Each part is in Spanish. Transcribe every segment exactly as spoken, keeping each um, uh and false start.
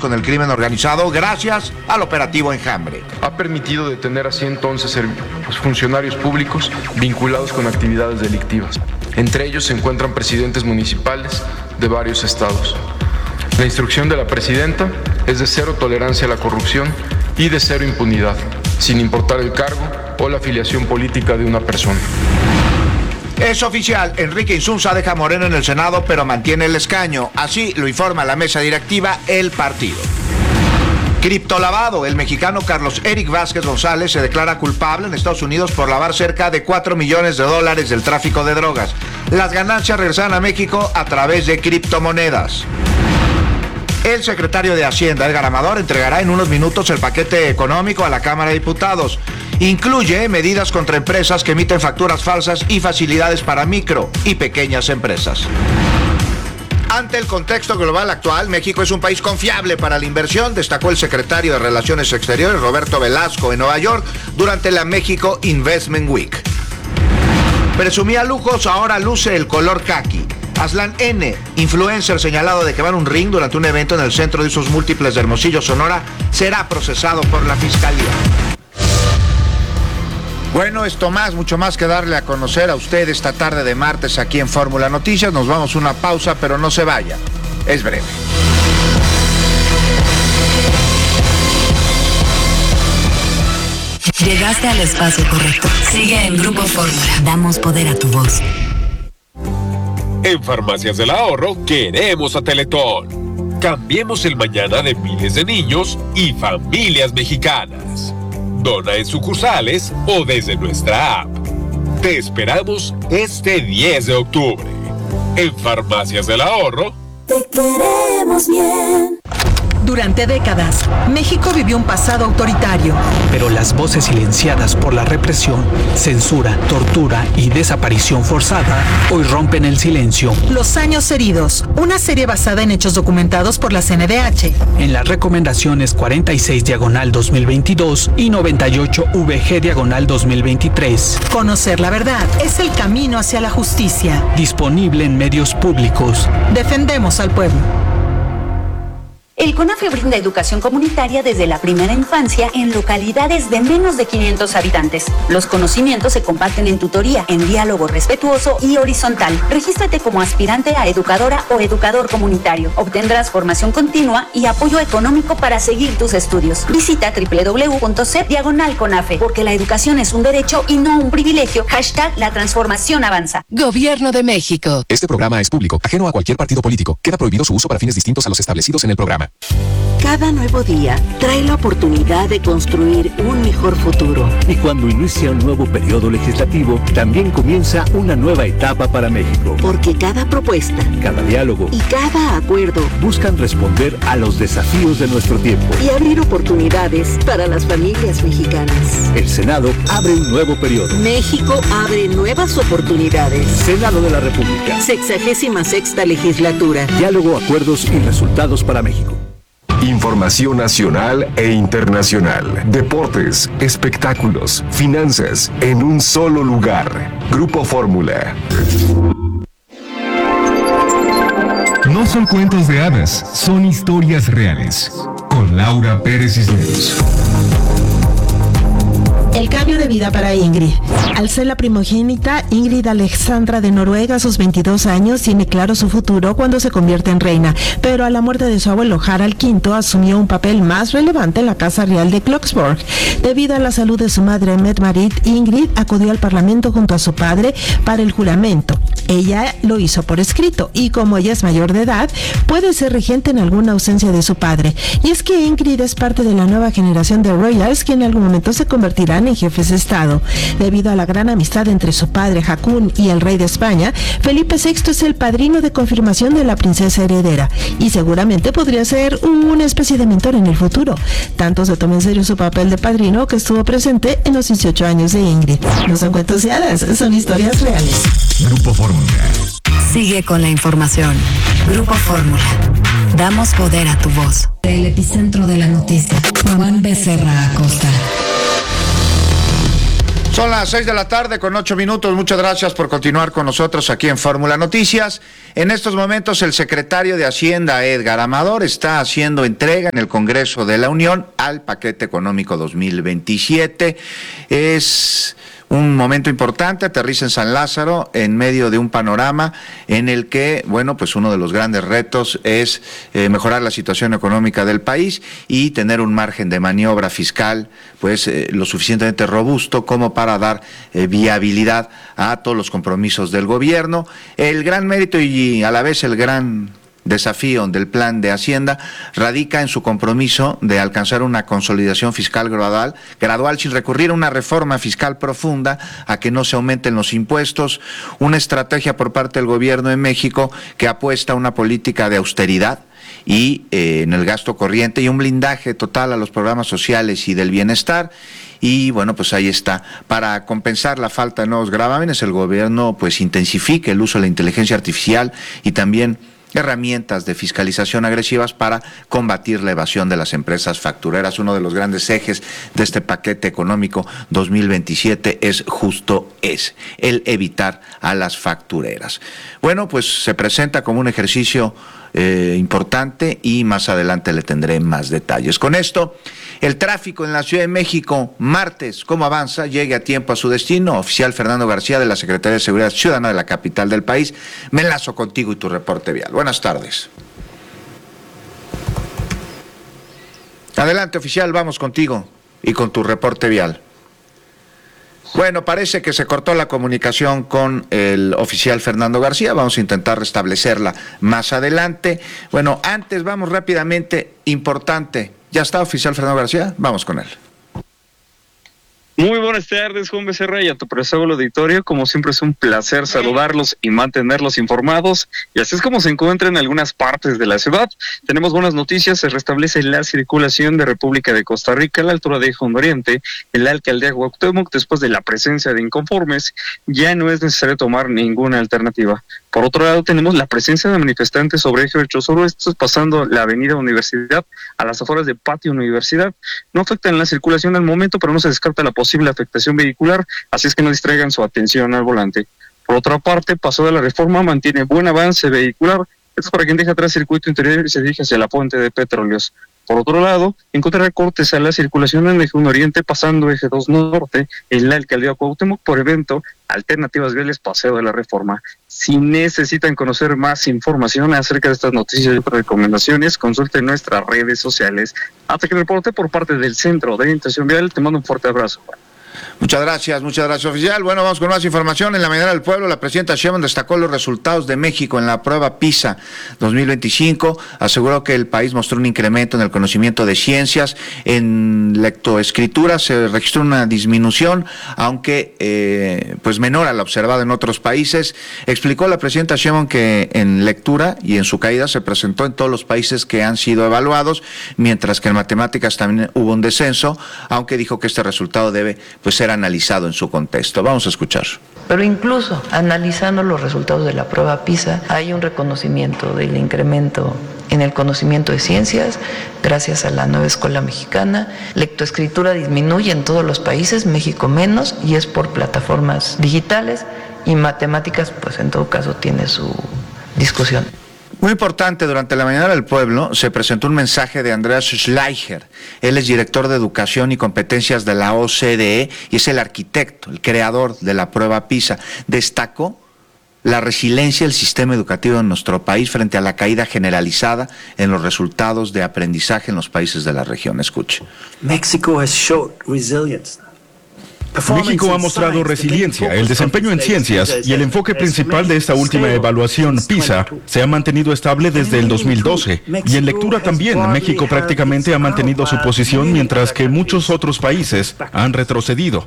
con el crimen organizado gracias al operativo Enjambre. Ha permitido detener a ciento once funcionarios públicos vinculados con actividades delictivas. Entre ellos se encuentran presidentes municipales de varios estados. La instrucción de la presidenta es de cero tolerancia a la corrupción y de cero impunidad, sin importar el cargo o la afiliación política de una persona. Es oficial, Enrique Insunza deja a Moreno en el Senado, pero mantiene el escaño. Así lo informa la mesa directiva El Partido. Criptolavado. El mexicano Carlos Eric Vázquez González se declara culpable en Estados Unidos por lavar cerca de cuatro millones de dólares del tráfico de drogas. Las ganancias regresan a México a través de criptomonedas. El secretario de Hacienda, Edgar Amador, entregará en unos minutos el paquete económico a la Cámara de Diputados. Incluye medidas contra empresas que emiten facturas falsas y facilidades para micro y pequeñas empresas. Ante el contexto global actual, México es un país confiable para la inversión, destacó el secretario de Relaciones Exteriores, Roberto Velasco, en Nueva York durante la México Investment Week. Presumía lujos, ahora luce el color caqui. Aslan N., influencer señalado de quemar un ring durante un evento en el Centro de Usos Múltiples de Hermosillo, Sonora, será procesado por la Fiscalía. Bueno, esto más, mucho más que darle a conocer a usted esta tarde de martes aquí en Fórmula Noticias. Nos vamos a una pausa, pero no se vaya. Es breve. Llegaste al espacio correcto. Sigue en Grupo Fórmula. Damos poder a tu voz. En Farmacias del Ahorro queremos a Teletón. Cambiemos el mañana de miles de niños y familias mexicanas. Dona en sucursales o desde nuestra app. Te esperamos este diez de octubre. En Farmacias del Ahorro. Te queremos bien. Durante décadas, México vivió un pasado autoritario. Pero las voces silenciadas por la represión, censura, tortura y desaparición forzada hoy rompen el silencio. Los años heridos, una serie basada en hechos documentados por la C N D H. En las recomendaciones cuarenta y seis diagonal dos mil veintidós y noventa y ocho V G diagonal dos mil veintitrés. Conocer la verdad es el camino hacia la justicia. Disponible en medios públicos. Defendemos al pueblo. El CONAFE brinda educación comunitaria desde la primera infancia en localidades de menos de quinientos habitantes. Los conocimientos se comparten en tutoría, en diálogo respetuoso y horizontal. Regístrate como aspirante a educadora o educador comunitario. Obtendrás formación continua y apoyo económico para seguir tus estudios. Visita doble u doble u doble u punto c diagonal CONAFE, porque la educación es un derecho y no un privilegio. Hashtag la transformación avanza. Gobierno de México. Este programa es público, ajeno a cualquier partido político. Queda prohibido su uso para fines distintos a los establecidos en el programa. Cada nuevo día trae la oportunidad de construir un mejor futuro. Y cuando inicia un nuevo periodo legislativo, también comienza una nueva etapa para México. Porque cada propuesta, cada diálogo y cada acuerdo buscan responder a los desafíos de nuestro tiempo y abrir oportunidades para las familias mexicanas. El Senado abre un nuevo periodo. México abre nuevas oportunidades. Senado de la República. Sexagésima sexta legislatura. Diálogo, acuerdos y resultados para México. Información nacional e internacional, deportes, espectáculos, finanzas, en un solo lugar. Grupo Fórmula. No son cuentos de hadas, son historias reales. Con Laura Pérez Cisneros. El cambio de vida para Ingrid. Al ser la primogénita, Ingrid Alexandra de Noruega, a sus veintidós años, tiene claro su futuro cuando se convierte en reina, pero a la muerte de su abuelo Harald quinto asumió un papel más relevante en la Casa Real de Kloksborg. Debido a la salud de su madre Mette-Marit, Ingrid acudió al Parlamento junto a su padre para el juramento. Ella lo hizo por escrito y como ella es mayor de edad, puede ser regente en alguna ausencia de su padre. Y es que Ingrid es parte de la nueva generación de royals que en algún momento se convertirán en jefes de Estado. Debido a la gran amistad entre su padre Haakon y el rey de España, Felipe sexto es el padrino de confirmación de la princesa heredera y seguramente podría ser una especie de mentor en el futuro. Tanto se toma en serio su papel de padrino que estuvo presente en los dieciocho años de Ingrid. No son cuentos de hadas, son historias reales. Grupo Fórmula. Sigue con la información. Grupo Fórmula. Damos poder a tu voz. El epicentro de la noticia. Juan Becerra Acosta. Son las seis de la tarde con ocho minutos. Muchas gracias por continuar con nosotros aquí en Fórmula Noticias. En estos momentos el secretario de Hacienda, Edgar Amador, está haciendo entrega en el Congreso de la Unión al paquete económico dos mil veintisiete. Es un momento importante, aterriza en San Lázaro en medio de un panorama en el que, bueno, pues uno de los grandes retos es eh, mejorar la situación económica del país y tener un margen de maniobra fiscal pues eh, lo suficientemente robusto como para dar eh, viabilidad a todos los compromisos del gobierno. El gran mérito y a la vez el gran desafío del plan de Hacienda radica en su compromiso de alcanzar una consolidación fiscal gradual, gradual sin recurrir a una reforma fiscal profunda, a que no se aumenten los impuestos, una estrategia por parte del gobierno de México que apuesta a una política de austeridad y eh, en el gasto corriente y un blindaje total a los programas sociales y del bienestar. Y bueno, pues ahí está. Para compensar la falta de nuevos gravámenes, el gobierno pues intensifique el uso de la inteligencia artificial y también herramientas de fiscalización agresivas para combatir la evasión de las empresas factureras. Uno de los grandes ejes de este paquete económico dos mil veintisiete es justo ese, el evitar a las factureras. Bueno, pues se presenta como un ejercicio eh, importante y más adelante le tendré más detalles. Con esto, el tráfico en la Ciudad de México, martes, ¿cómo avanza? Llegue a tiempo a su destino. Oficial Fernando García, de la Secretaría de Seguridad Ciudadana de la capital del país. Me enlazo contigo y tu reporte vial. Buenas tardes. Adelante, oficial, vamos contigo y con tu reporte vial. Bueno, parece que se cortó la comunicación con el oficial Fernando García. Vamos a intentar restablecerla más adelante. Bueno, antes vamos rápidamente, importante. ¿Ya está oficial Fernando García? Vamos con él. Muy buenas tardes, Juan Becerra, y a tu precioso auditorio. Como siempre es un placer saludarlos y mantenerlos informados, y así es como se encuentra en algunas partes de la ciudad. Tenemos buenas noticias: se restablece la circulación de República de Costa Rica a la altura de Eje Oriente, en la alcaldía Cuauhtémoc. Después de la presencia de inconformes, ya no es necesario tomar ninguna alternativa. Por otro lado, tenemos la presencia de manifestantes sobre Eje ocho Sur, estos pasando la avenida Universidad a las afueras de Patio Universidad. No afectan la circulación al momento, pero no se descarta la posible afectación vehicular, así es que no distraigan su atención al volante. Por otra parte, Paso de la Reforma mantiene buen avance vehicular. Esto es para quien deja atrás circuito interior y se dirige hacia la Fuente de Petróleos. Por otro lado, encontrará cortes a la circulación en Eje uno Oriente, pasando Eje dos Norte en la alcaldía Cuauhtémoc por evento Alternativas Viales Paseo de la Reforma. Si necesitan conocer más información acerca de estas noticias y otras recomendaciones, consulten nuestras redes sociales. Hasta que el reporte por parte del Centro de Orientación Vial, te mando un fuerte abrazo. Muchas gracias, muchas gracias, oficial. Bueno, vamos con más información. En la mañana del pueblo, la presidenta Sheinbaum destacó los resultados de México en la prueba PISA dos mil veinticinco. Aseguró que el país mostró un incremento en el conocimiento de ciencias. En lectoescritura se registró una disminución, aunque eh, pues menor a la observada en otros países. Explicó la presidenta Sheinbaum que en lectura y en su caída se presentó en todos los países que han sido evaluados, mientras que en matemáticas también hubo un descenso, aunque dijo que este resultado debe pues ser analizado en su contexto. Vamos a escuchar. Pero incluso analizando los resultados de la prueba PISA, hay un reconocimiento del incremento en el conocimiento de ciencias gracias a la nueva escuela mexicana. Lectoescritura disminuye en todos los países, México menos, y es por plataformas digitales, y matemáticas pues en todo caso tiene su discusión. Muy importante, durante la mañana del pueblo se presentó un mensaje de Andreas Schleicher. Él es director de Educación y Competencias de la O C D E y es el arquitecto, el creador de la prueba PISA. Destacó la resiliencia del sistema educativo en nuestro país frente a la caída generalizada en los resultados de aprendizaje en los países de la región. Escuche. Mexico has showed resilience. México ha mostrado resiliencia, el desempeño en ciencias y el enfoque principal de esta última evaluación PISA se ha mantenido estable desde el dos mil doce. Y en lectura también, México prácticamente ha mantenido su posición mientras que muchos otros países han retrocedido.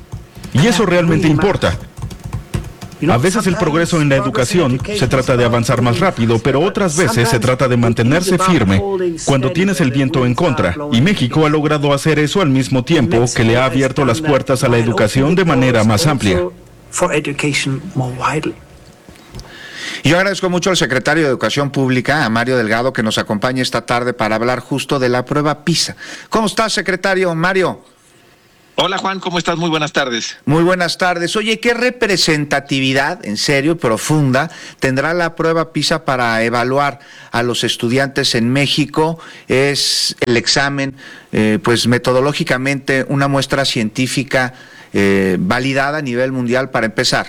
Y eso realmente importa. A veces el progreso en la educación se trata de avanzar más rápido, pero otras veces se trata de mantenerse firme cuando tienes el viento en contra. Y México ha logrado hacer eso al mismo tiempo que le ha abierto las puertas a la educación de manera más amplia. Y yo agradezco mucho al secretario de Educación Pública, a Mario Delgado, que nos acompaña esta tarde para hablar justo de la prueba PISA. ¿Cómo estás, secretario? Mario. Hola Juan, ¿cómo estás? Muy buenas tardes. Muy buenas tardes. Oye, ¿qué representatividad, en serio, profunda, tendrá la prueba PISA para evaluar a los estudiantes en México? Es el examen, eh, pues metodológicamente, una muestra científica eh, validada a nivel mundial para empezar.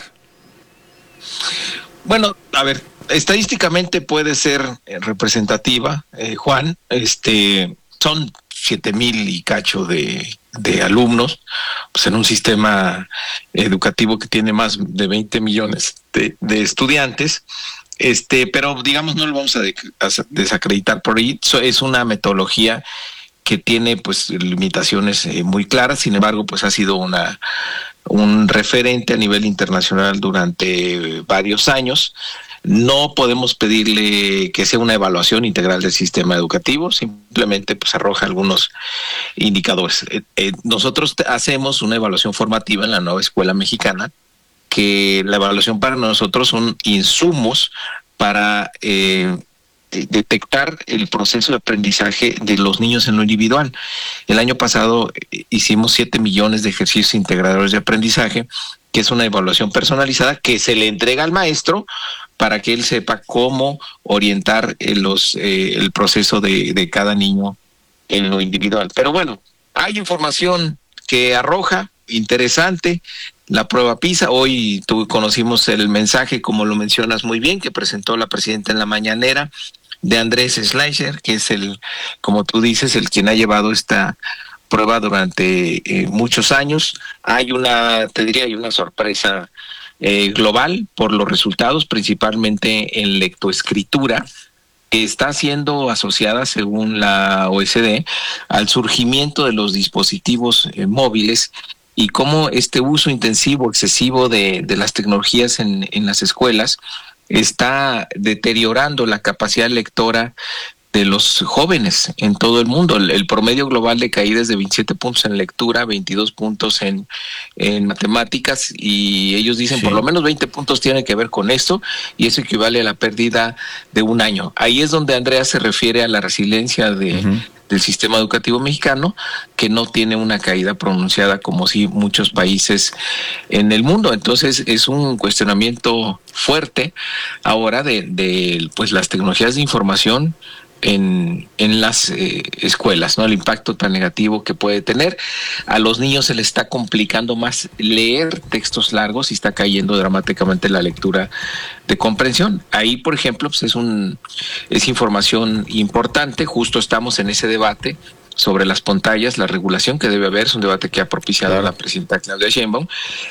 Bueno, a ver, estadísticamente puede ser representativa, eh, Juan. Este, son siete mil y cacho de, de alumnos, pues en un sistema educativo que tiene más de veinte millones de, de estudiantes. Este, pero digamos no lo vamos a, de, a desacreditar por ahí. Es una metodología que tiene pues limitaciones eh, muy claras. Sin embargo, pues ha sido una un referente a nivel internacional durante varios años. No podemos pedirle que sea una evaluación integral del sistema educativo, simplemente pues arroja algunos indicadores. Eh, eh, nosotros hacemos una evaluación formativa en la nueva escuela mexicana, que la evaluación para nosotros son insumos para eh, detectar el proceso de aprendizaje de los niños en lo individual. El año pasado hicimos siete millones de ejercicios integradores de aprendizaje, que es una evaluación personalizada que se le entrega al maestro para que él sepa cómo orientar en los, eh, el proceso de, de cada niño en lo individual. Pero bueno, hay información que arroja, interesante, la prueba PISA. Hoy tú conocimos el mensaje, como lo mencionas muy bien, que presentó la presidenta en la mañanera, de Andrés Schleicher, que es el, como tú dices, el quien ha llevado esta prueba durante eh, muchos años. Hay una, te diría, hay una sorpresa eh, global por los resultados, principalmente en lectoescritura, que está siendo asociada, según la O E C D, al surgimiento de los dispositivos eh, móviles, y cómo este uso intensivo, excesivo de, de las tecnologías en, en las escuelas está deteriorando la capacidad lectora de los jóvenes en todo el mundo. El, el promedio global de caída es de veintisiete puntos en lectura, veintidós puntos en, en matemáticas, y ellos dicen sí. Por lo menos veinte puntos tienen que ver con esto, y eso equivale a la pérdida de un año. Ahí es donde Andrea se refiere a la resiliencia de... Uh-huh. del sistema educativo mexicano, que no tiene una caída pronunciada como sí muchos países en el mundo. Entonces es un cuestionamiento fuerte ahora de, de pues las tecnologías de información en, en las eh, escuelas, ¿no? El impacto tan negativo que puede tener. A los niños se les está complicando más leer textos largos y está cayendo dramáticamente la lectura de comprensión. Ahí, por ejemplo, pues es un es información importante. Justo estamos en ese debate sobre las pantallas, la regulación que debe haber. Es un debate que ha propiciado claro. la presidenta Claudia Sheinbaum.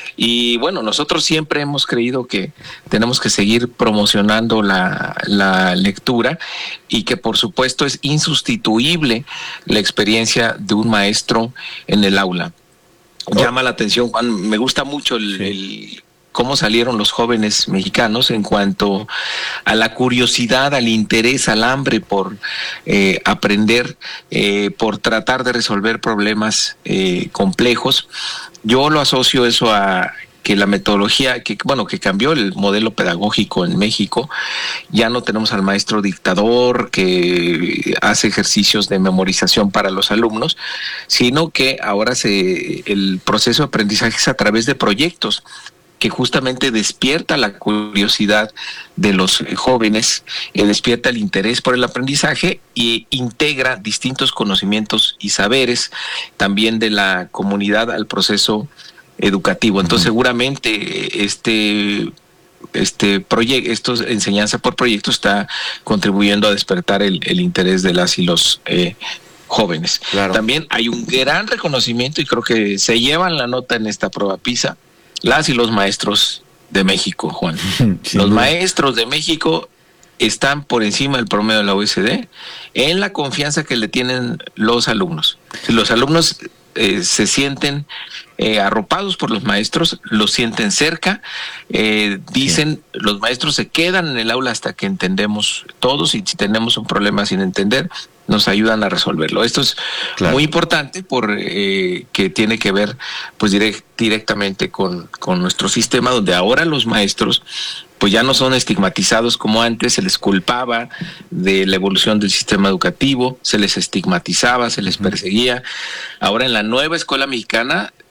Y bueno, nosotros siempre hemos creído que tenemos que seguir promocionando la, la lectura, y que por supuesto es insustituible la experiencia de un maestro en el aula. Oh. Llama la atención, Juan, me gusta mucho el... Sí. el cómo salieron los jóvenes mexicanos en cuanto a la curiosidad, al interés, al hambre por eh, aprender, eh, por tratar de resolver problemas eh, complejos. Yo lo asocio eso a que la metodología, que bueno, que cambió el modelo pedagógico en México. Ya no tenemos al maestro dictador que hace ejercicios de memorización para los alumnos, sino que ahora se el proceso de aprendizaje es a través de proyectos, que justamente despierta la curiosidad de los jóvenes, eh, despierta el interés por el aprendizaje e integra distintos conocimientos y saberes también de la comunidad al proceso educativo. Entonces, seguramente este este proyecto, esto enseñanza por proyecto, está contribuyendo a despertar el, el interés de las y los eh, jóvenes. Claro. También hay un gran reconocimiento, y creo que se llevan la nota en esta prueba PISA, las y los maestros de México, Juan. Sí, los maestros de México están por encima del promedio de la O E C D en la confianza que le tienen los alumnos. Si los alumnos eh, se sienten eh, arropados por los maestros, los sienten cerca, eh, dicen, sí. Los maestros se quedan en el aula hasta que entendemos todos, y si tenemos un problema sin entender, nos ayudan a resolverlo. Esto es claro. muy importante por eh, que tiene que ver pues direct, directamente con, con nuestro sistema, donde ahora los maestros pues ya no son estigmatizados como antes. Se les culpaba de la evolución del sistema educativo, se les estigmatizaba, se les perseguía. Ahora en la nueva escuela mexicana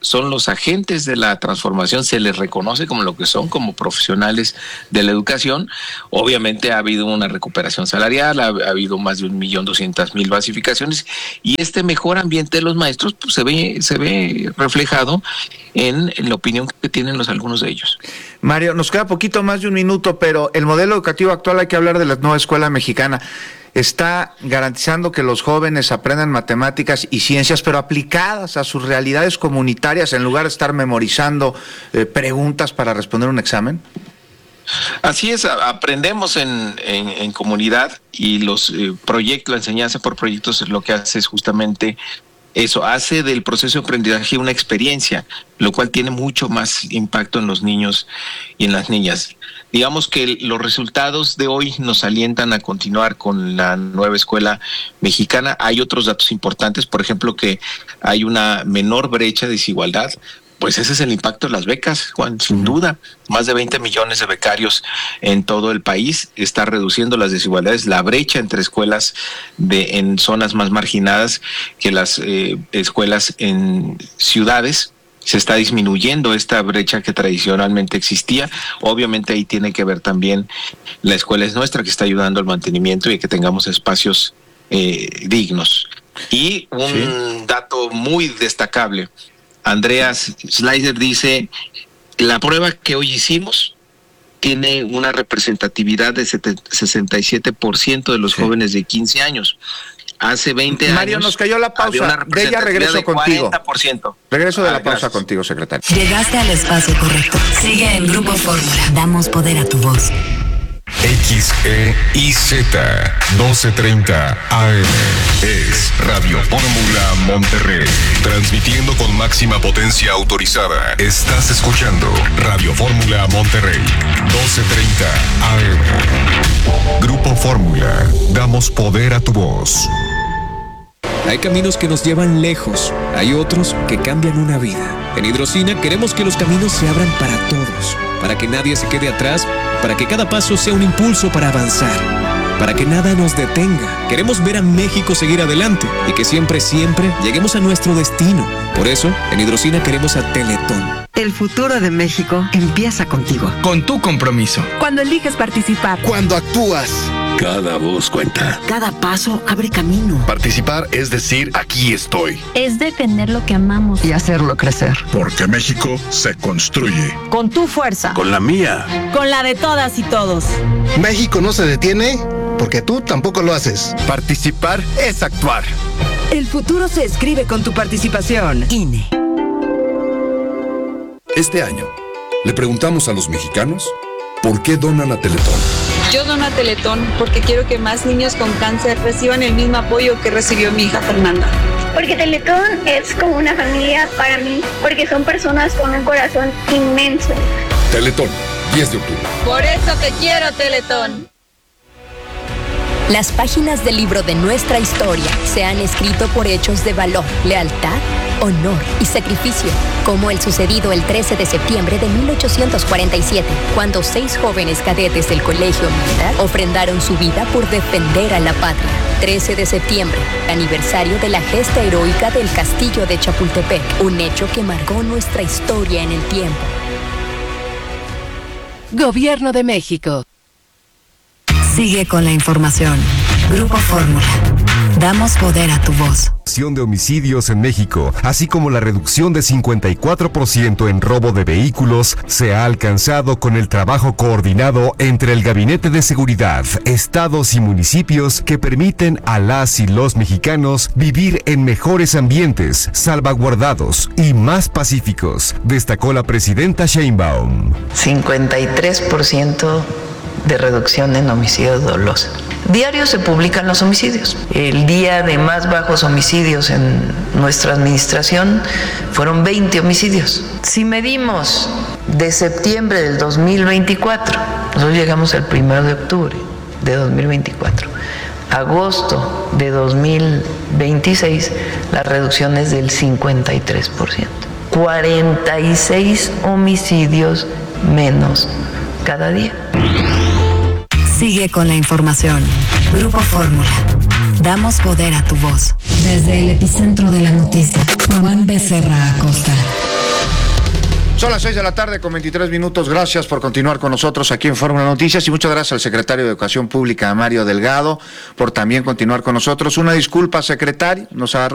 son los agentes de la transformación, se les reconoce como lo que son, como profesionales de la educación. Obviamente ha habido una recuperación salarial, ha, ha habido más de un millón doscientas mil basificaciones, y este mejor ambiente de los maestros pues, se ve, se ve reflejado en, en la opinión que tienen los algunos de ellos. Mario, nos queda poquito más de un minuto, pero el modelo educativo actual, hay que hablar de la nueva escuela mexicana. Está garantizando que los jóvenes aprendan matemáticas y ciencias, pero aplicadas a sus realidades comunitarias, en lugar de estar memorizando eh, preguntas para responder un examen. Así es, aprendemos en, en, en comunidad, y los eh, proyectos, la enseñanza por proyectos, lo que hace es justamente eso, hace del proceso de aprendizaje una experiencia, lo cual tiene mucho más impacto en los niños y en las niñas. Digamos que los resultados de hoy nos alientan a continuar con la nueva escuela mexicana. Hay otros datos importantes, por ejemplo, que hay una menor brecha de desigualdad. Pues ese es el impacto de las becas, Juan, sin duda. Más de veinte millones de becarios en todo el país, está reduciendo las desigualdades, la brecha entre escuelas de en zonas más marginadas que las eh, escuelas en ciudades. Se está disminuyendo esta brecha que tradicionalmente existía. Obviamente ahí tiene que ver también la escuela es nuestra, que está ayudando al mantenimiento y que tengamos espacios eh, dignos. Y un sí. dato muy destacable. Andreas Schleicher dice, la prueba que hoy hicimos tiene una representatividad de sesenta y siete por ciento de los sí. jóvenes de quince años. Hace veinte Mario, años... Mario, nos cayó la pausa. De ella regreso contigo. cuarenta por ciento. Regreso de ah, la pausa gracias. contigo, secretario. Llegaste al espacio correcto. Sigue en Grupo Fórmula. Damos poder a tu voz. X E I Z doce treinta A M es Radio Fórmula Monterrey, transmitiendo con máxima potencia autorizada. Estás escuchando Radio Fórmula Monterrey, doce treinta A M. Grupo Fórmula, damos poder a tu voz. Hay caminos que nos llevan lejos, hay otros que cambian una vida. En Hidrocina queremos que los caminos se abran para todos, para que nadie se quede atrás, para que cada paso sea un impulso para avanzar, para que nada nos detenga. Queremos ver a México seguir adelante y que siempre, siempre lleguemos a nuestro destino. Por eso, en Hidrocina queremos a Teletón. El futuro de México empieza contigo. Con tu compromiso. Cuando eliges participar. Cuando actúas. Cada voz cuenta. Cada paso abre camino. Participar es decir, aquí estoy. Es defender lo que amamos. Y hacerlo crecer. Porque México se construye. Con tu fuerza. Con la mía. Con la de todas y todos. México no se detiene porque tú tampoco lo haces. Participar es actuar. El futuro se escribe con tu participación. I N E. Este año, le preguntamos a los mexicanos por qué donan a Teletón. Yo dono a Teletón porque quiero que más niños con cáncer reciban el mismo apoyo que recibió mi hija Fernanda. Porque Teletón es como una familia para mí, porque son personas con un corazón inmenso. Teletón, diez de octubre. Por eso te quiero, Teletón. Las páginas del libro de nuestra historia se han escrito por hechos de valor, lealtad, honor y sacrificio, como el sucedido el trece de septiembre de mil ochocientos cuarenta y siete, cuando seis jóvenes cadetes del Colegio Militar ofrendaron su vida por defender a la patria. trece de septiembre, aniversario de la gesta heroica del Castillo de Chapultepec, un hecho que marcó nuestra historia en el tiempo. Gobierno de México. Sigue con la información. Grupo Fórmula. Damos poder a tu voz. De homicidios en México, así como la reducción de cincuenta y cuatro por ciento en robo de vehículos, se ha alcanzado con el trabajo coordinado entre el Gabinete de Seguridad, estados y municipios que permiten a las y los mexicanos vivir en mejores ambientes, salvaguardados y más pacíficos, destacó la presidenta Sheinbaum. cincuenta y tres por ciento de reducción en homicidios dolosos. Diario se publican los homicidios. El día de más bajos homicidios en nuestra administración fueron veinte homicidios. Si medimos de septiembre del dos mil veinticuatro, nosotros llegamos al primero de octubre de dos mil veinticuatro, agosto de dos mil veintiséis, la reducción es del cincuenta y tres por ciento. cuarenta y seis homicidios menos cada día. Sigue con la información. Grupo Fórmula. Damos poder a tu voz. Desde el epicentro de la noticia, Juan Becerra Acosta. Son las seis de la tarde con veintitrés minutos. Gracias por continuar con nosotros aquí en Fórmula Noticias y muchas gracias al secretario de Educación Pública, Mario Delgado, por también continuar con nosotros. Una disculpa, secretario, nos agarró